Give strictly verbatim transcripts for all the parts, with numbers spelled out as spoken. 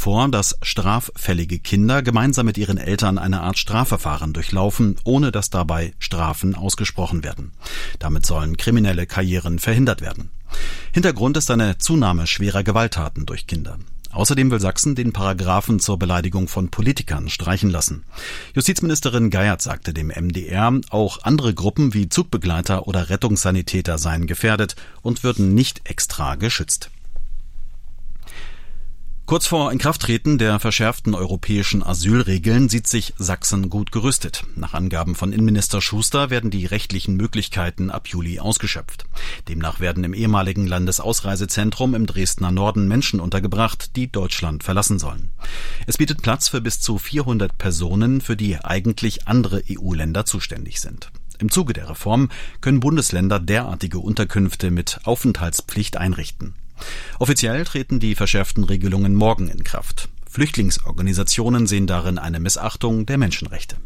vor, dass straffällige Kinder gemeinsam mit ihren Eltern eine Art Strafverfahren durchlaufen, ohne dass dabei Strafen ausgesprochen werden. Damit sollen kriminelle Karrieren verhindert werden. Hintergrund ist eine Zunahme schwerer Gewalttaten durch Kinder. Außerdem will Sachsen den Paragraphen zur Beleidigung von Politikern streichen lassen. Justizministerin Geiert sagte dem M D R, auch andere Gruppen wie Zugbegleiter oder Rettungssanitäter seien gefährdet und würden nicht extra geschützt. Kurz vor Inkrafttreten der verschärften europäischen Asylregeln sieht sich Sachsen gut gerüstet. Nach Angaben von Innenminister Schuster werden die rechtlichen Möglichkeiten ab Juli ausgeschöpft. Demnach werden im ehemaligen Landesausreisezentrum im Dresdner Norden Menschen untergebracht, die Deutschland verlassen sollen. Es bietet Platz für bis zu vierhundert Personen, für die eigentlich andere E U-Länder zuständig sind. Im Zuge der Reform können Bundesländer derartige Unterkünfte mit Aufenthaltspflicht einrichten. Offiziell treten die verschärften Regelungen morgen in Kraft. Flüchtlingsorganisationen sehen darin eine Missachtung der Menschenrechte.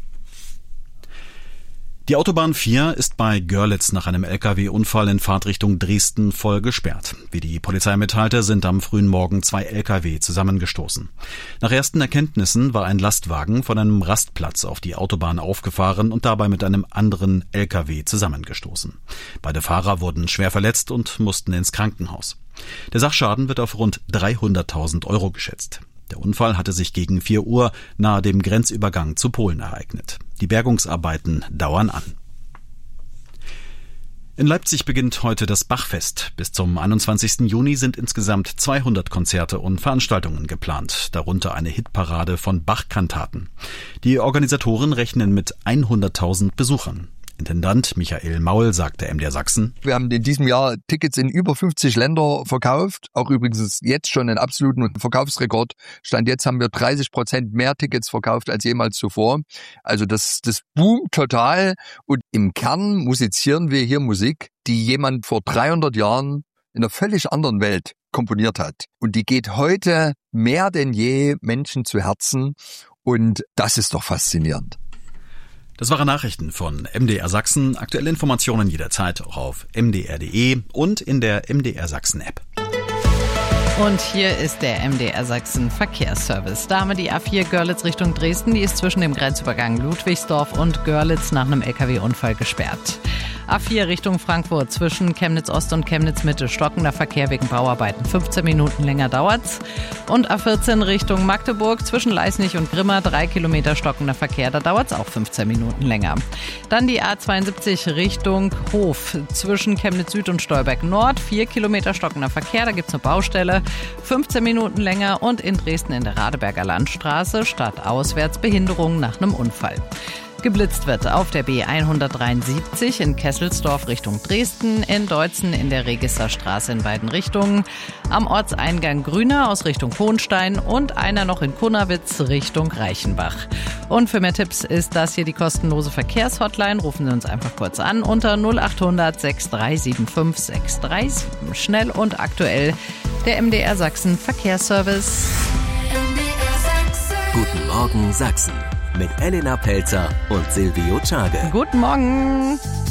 Die Autobahn vier ist bei Görlitz nach einem L K W-Unfall in Fahrtrichtung Dresden voll gesperrt. Wie die Polizei mitteilte, sind am frühen Morgen zwei L K W zusammengestoßen. Nach ersten Erkenntnissen war ein Lastwagen von einem Rastplatz auf die Autobahn aufgefahren und dabei mit einem anderen L K W zusammengestoßen. Beide Fahrer wurden schwer verletzt und mussten ins Krankenhaus. Der Sachschaden wird auf rund dreihunderttausend Euro geschätzt. Der Unfall hatte sich gegen vier Uhr nahe dem Grenzübergang zu Polen ereignet. Die Bergungsarbeiten dauern an. In Leipzig beginnt heute das Bachfest. Bis zum einundzwanzigsten Juni sind insgesamt zweihundert Konzerte und Veranstaltungen geplant, darunter eine Hitparade von Bach-Kantaten. Die Organisatoren rechnen mit hunderttausend Besuchern. Intendant Michael Maul sagte M D R Sachsen: Wir haben in diesem Jahr Tickets in über fünfzig Länder verkauft, auch übrigens jetzt schon einen absoluten Verkaufsrekord. Stand jetzt haben wir dreißig Prozent mehr Tickets verkauft als jemals zuvor. Also das, das boomt total und im Kern musizieren wir hier Musik, die jemand vor dreihundert Jahren in einer völlig anderen Welt komponiert hat. Und die geht heute mehr denn je Menschen zu Herzen und das ist doch faszinierend. Das waren Nachrichten von M D R Sachsen. Aktuelle Informationen jederzeit auch auf m d r punkt d e und in der M D R Sachsen App. Und hier ist der M D R Sachsen Verkehrsservice. Da haben wir die A vier Görlitz Richtung Dresden. Die ist zwischen dem Grenzübergang Ludwigsdorf und Görlitz nach einem L K W-Unfall gesperrt. A vier Richtung Frankfurt zwischen Chemnitz Ost und Chemnitz Mitte stockender Verkehr wegen Bauarbeiten. fünfzehn Minuten länger dauert's. Und A vierzehn Richtung Magdeburg zwischen Leisnig und Grimma drei Kilometer stockender Verkehr. Da dauert's auch fünfzehn Minuten länger. Dann die A zweiundsiebzig Richtung Hof zwischen Chemnitz Süd und Stolberg Nord. vier Kilometer stockender Verkehr. Da gibt's eine Baustelle. fünfzehn Minuten länger. Und in Dresden in der Radeberger Landstraße stadtauswärts Behinderung nach einem Unfall. Geblitzt wird auf der B hundertdreiundsiebzig in Kesselsdorf Richtung Dresden, in Deutzen in der Registerstraße in beiden Richtungen, am Ortseingang Grüner aus Richtung Hohenstein und einer noch in Kunnawitz Richtung Reichenbach. Und für mehr Tipps ist das hier die kostenlose Verkehrshotline. Rufen Sie uns einfach kurz an unter null acht hundert sechs drei sieben fünf sechs drei sieben. Schnell und aktuell der M D R Sachsen Verkehrsservice. M D R Sachsen. Guten Morgen Sachsen. Mit Elena Pelzer und Silvio Czage. Guten Morgen.